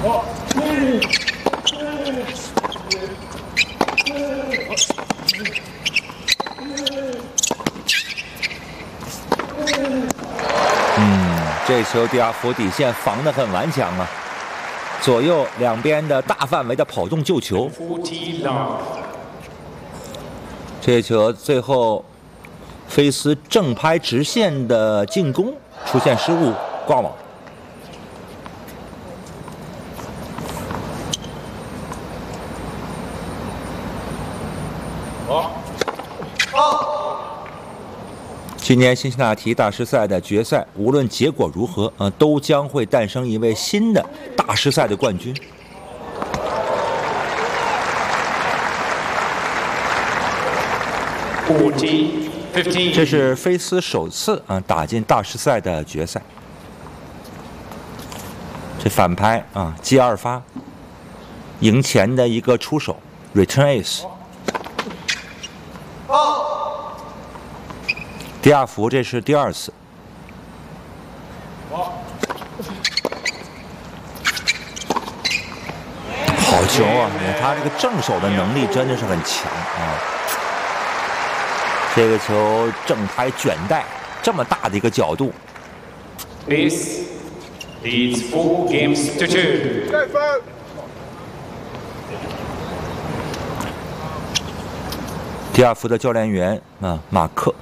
这球迪亚福底线防得很顽强啊，左右两边的大范围的跑动救球。这球最后菲斯正拍直线的进攻出现失误，挂网。今年辛辛那提大师赛的决赛，无论结果如何，都将会诞生一位新的大师赛的冠军。这是菲斯首次打进大师赛的决赛。这反拍接二发，赢前的一个出手 ，return ace。迪亚福这是第二次。好球啊！他这个正手的能力真的是很强啊。这个球正拍卷带，这么大的一个角度。 This leads 4 games to 2. 迪亚福的教练员马克。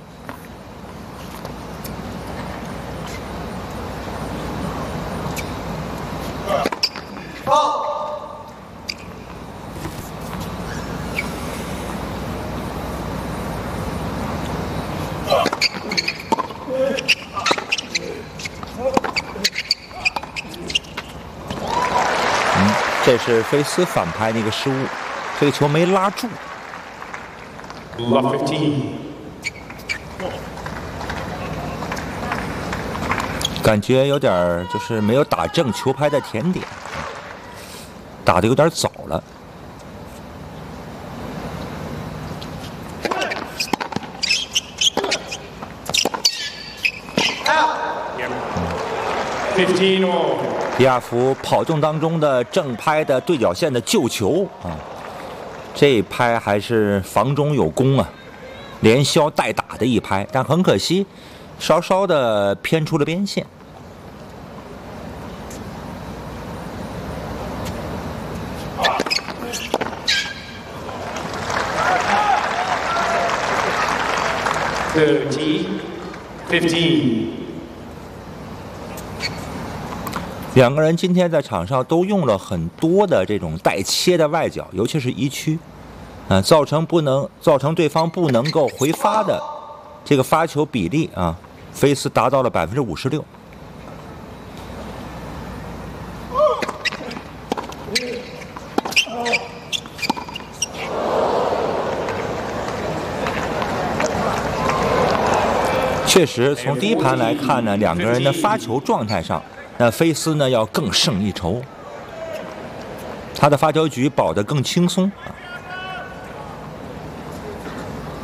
这是菲斯反拍的一个失误，这个球没拉住。感觉有点就是没有打正球拍的甜点，打得有点早了。迪亚福跑动当中的正拍的对角线的救球这一拍还是防中有功啊，连削带打的一拍，但很可惜，稍稍的偏出了边线。 15。 两个人今天在场上都用了很多的这种带切的外角，尤其是一区，造成对方不能够回发的这个发球比例菲斯达到了56%。确实，从第一盘来看呢，两个人的发球状态上。那菲斯呢要更胜一筹，他的发球局保得更轻松